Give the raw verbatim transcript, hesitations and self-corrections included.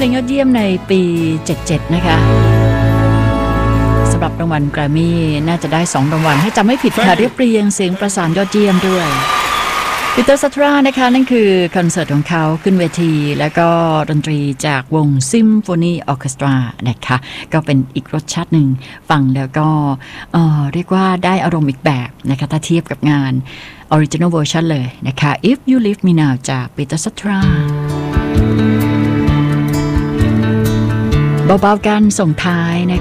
ลงยอดเยี่ยมในปีเจ็ดสิบเจ็ดนะคะสำหรับรางวัลแกรมมี่น่าจะได้สองรางวัลให้จำไม่ผิดค่ะเรียบเรียงเสียงประสานยอดเยี่ยมด้วยปีเตอร์ซัตรานะคะนั่นคือคอนเสิร์ตของเขาขึ้นเวทีแล้วก็ดนตรีจากวงซิมโฟนีออร์เคสตรานะคะก็เป็นอีกรสชาติหนึ่งฟังแล้วก็เอ่อเรียกว่าได้อารมณ์อีกแบบนะคะถ้าเทียบกับงานออริจินอลเวอร์ชันเลยนะคะ If You Leave Me Now จากปีเตอร์ซัตราเบาๆกันส่งท้ายนะคะ